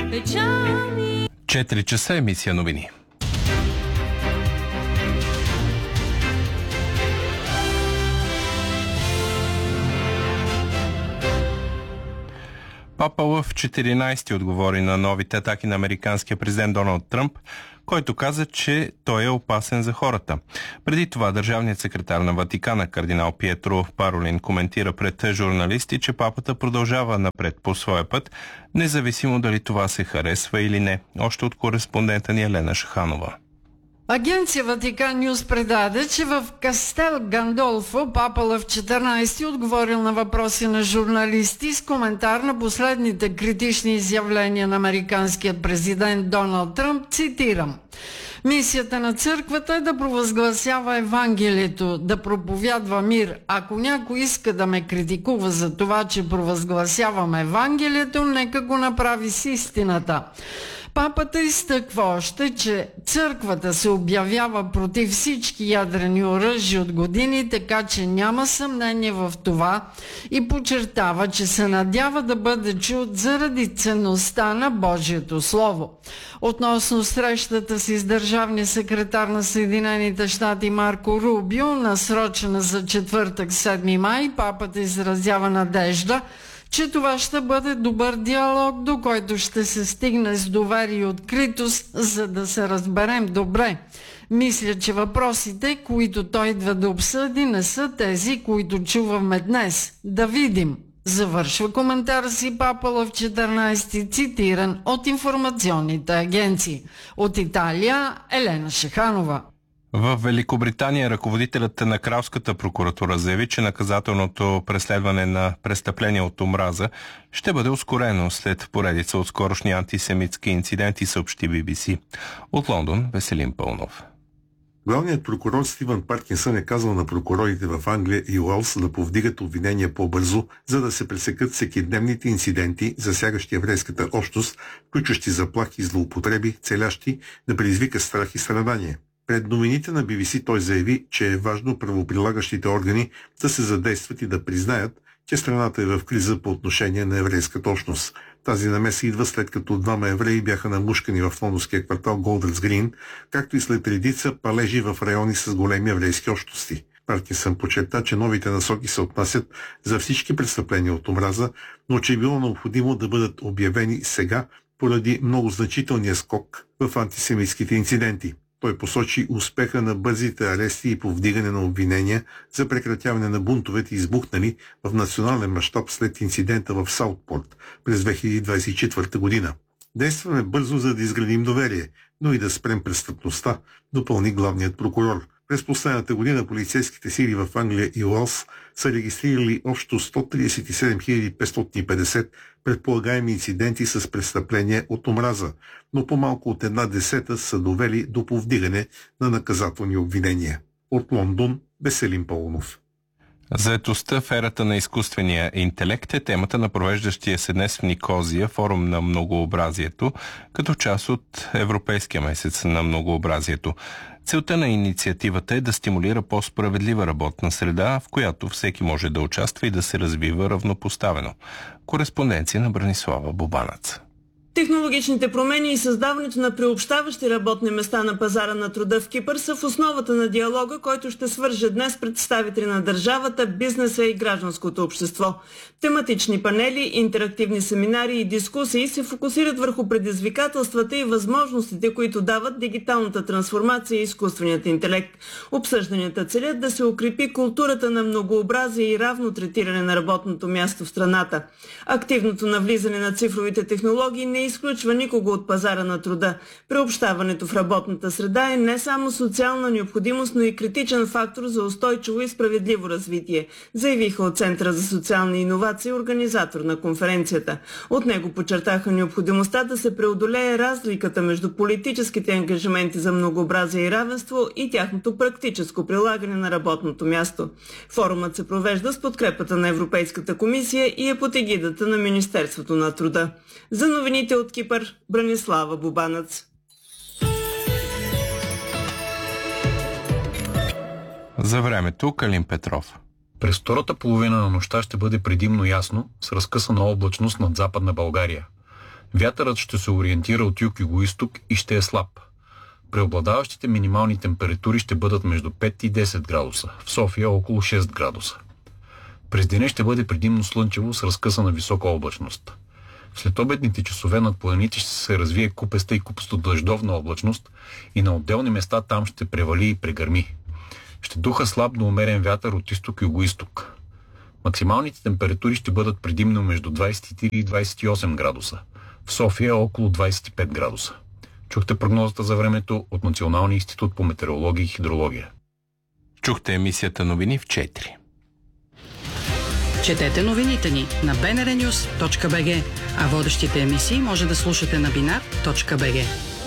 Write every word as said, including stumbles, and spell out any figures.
четири часа, емисия новини. Папа Лъв четиринайсети отговори на новите атаки на американския президент Доналд Тръмп, който каза, че той е опасен за хората. Преди това държавният секретар на Ватикана, кардинал Пиетро Паролин, коментира пред журналисти, че папата продължава напред по своя път, независимо дали това се харесва или не. Още от кореспондента ни Елена Шаханова. Агенция Ватикан Нюз предаде, че в Кастел Гандолфо папа Лъв четиринайсети отговорил на въпроси на журналисти с коментар на последните критични изявления на американският президент Доналд Тръмп, цитирам: "Мисията на църквата е да провъзгласява Евангелието, да проповядва мир. Ако някой иска да ме критикува за това, че провъзгласявам Евангелието, нека го направи с истината." Папата изтъква още, че църквата се обявява против всички ядрени оръжия от години, така че няма съмнение в това, и подчертава, че се надява да бъде чут заради ценността на Божието Слово. Относно срещата си с държавния секретар на Съединените щати Марко Рубио, насрочена за четвъртък, седми май, папата изразява надежда, че това ще бъде добър диалог, до който ще се стигне с доверие и откритост, за да се разберем добре. Мисля, че въпросите, които той идва да обсъди, не са тези, които чуваме днес. Да видим. Завършва коментара си папа Лъв четиринайсети, цитиран от информационните агенции. От Италия, Елена Шаханова. В Великобритания ръководителят на Кралската прокуратура заяви, че наказателното преследване на престъпления от омраза ще бъде ускорено след поредица от скорошни антисемитски инциденти, съобщи Би Би Си. От Лондон, Веселин Пълнов. Главният прокурор Стивън Паркинсън е казал на прокурорите в Англия и Уелс да повдигат обвинения по-бързо, за да се пресекат всекидневните инциденти, засягащи еврейската общност, включващи заплахи и злоупотреби, целящи да предизвика страх и страдание. Пред новините на Би Би Си той заяви, че е важно правоприлагащите органи да се задействат и да признаят, че страната е в криза по отношение на еврейската общност. Тази намеса идва след като двама евреи бяха намушкани в лондонския квартал Голдърс Грин, както и след редица палежи в райони с големи еврейски общности. Паркинсън подчерта, че новите насоки се отнасят за всички престъпления от омраза, но че е било необходимо да бъдат обявени сега поради много значителния скок в антисемитските инциденти. Той посочи успеха на бързите арести и повдигане на обвинения за прекратяване на бунтовете, избухнали в национален мащаб след инцидента в Саутпорт през две хиляди двадесет и четвърта година. "Действаме бързо, за да изградим доверие, но и да спрем престъпността", допълни главният прокурор. През последната година полицейските сили в Англия и Уелс са регистрирали общо сто тридесет и седем хиляди петстотин и петдесет предполагаеми инциденти с престъпления от омраза, но по-малко от една десета са довели до повдигане на наказателни обвинения. От Лондон, Веселин Пълнов. Заетостта в ерата на изкуствения интелект е темата на провеждащия се днес в Никозия форум на многообразието, като част от Европейския месец на многообразието. Целта на инициативата е да стимулира по-справедлива работна среда, в която всеки може да участва и да се развива равнопоставено. Кореспонденция на Бранислава Бобанац. Технологичните промени и създаването на приобщаващи работни места на пазара на труда в Кипър са в основата на диалога, който ще свърже днес представители на държавата, бизнеса и гражданското общество. Тематични панели, интерактивни семинари и дискусии се фокусират върху предизвикателствата и възможностите, които дават дигиталната трансформация и изкуственият интелект. Обсъжданията целят да се укрепи културата на многообразие и равно третиране на работното място в страната. Активното навлизане на цифровите технологии не изключва никого от пазара на труда. Приобщаването в работната среда е не само социална необходимост, но и критичен фактор за устойчиво и справедливо развитие, заявиха от Центъра за социални иновации, организатор на конференцията. От него подчертаха необходимостта да се преодолее разликата между политическите ангажименти за многообразие и равенство и тяхното практическо прилагане на работното място. Форумът се провежда с подкрепата на Европейската комисия и е под егидата на Министерството на труда. За новините от Кипър, Бранислава Бобанац. За времето Калин Петров. През втората половина на нощта ще бъде предимно ясно, с разкъсана облачност над Западна България. Вятърът ще се ориентира от юг-югоизток и ще е слаб. Преобладаващите минимални температури ще бъдат между пет и десет градуса, в София около шест градуса. През деня ще бъде предимно слънчево с разкъсана висока облачност. В следобедните часове над планините ще се развие купеста и купесто дъждовна облачност и на отделни места там ще превали и прегърми. Ще духа слаб до умерен вятър от изток-югоизток. Максималните температури ще бъдат предимно между двадесет и три и двадесет и осем градуса. В София около двадесет и пет градуса. Чухте прогнозата за времето от Националния институт по метеорология и хидрология. Чухте емисията новини в четири. Четете новините ни на би ен ар нюз точка би джи, а водещите емисии може да слушате на бинар точка би джи.